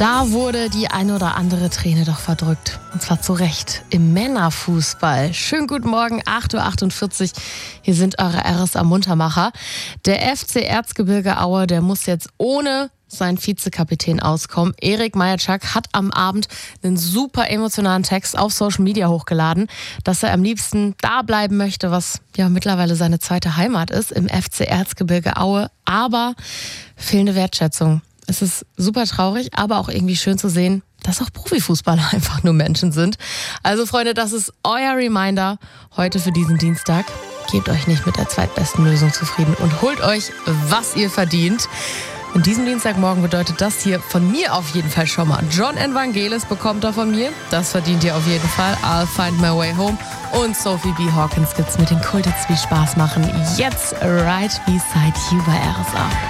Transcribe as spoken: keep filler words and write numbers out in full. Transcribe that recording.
Da wurde die eine oder andere Träne doch verdrückt. Und zwar zu Recht im Männerfußball. Schönen guten Morgen, acht Uhr achtundvierzig. Hier sind eure R S A-Muntermacher. Der F C Erzgebirge Aue, der muss jetzt ohne seinen Vizekapitän auskommen. Erik Majatschak hat am Abend einen super emotionalen Text auf Social Media hochgeladen, dass er am liebsten da bleiben möchte, was ja mittlerweile seine zweite Heimat ist, im F C Erzgebirge Aue. Aber fehlende Wertschätzung. Es ist super traurig, aber auch irgendwie schön zu sehen, dass auch Profifußballer einfach nur Menschen sind. Also Freunde, das ist euer Reminder heute für diesen Dienstag. Gebt euch nicht mit der zweitbesten Lösung zufrieden und holt euch, was ihr verdient. Und diesen Dienstagmorgen bedeutet das hier von mir auf jeden Fall schon mal. John Evangelis bekommt er von mir. Das verdient ihr auf jeden Fall. I'll Find My Way Home. Und Sophie B. Hawkins gibt's mit den Kulthits, die Spaß machen. Jetzt right beside you bei R S A.